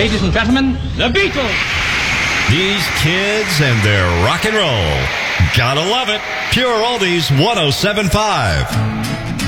Ladies and gentlemen, the Beatles. These kids and their rock and roll. Gotta love it. Pure Oldies 107.5.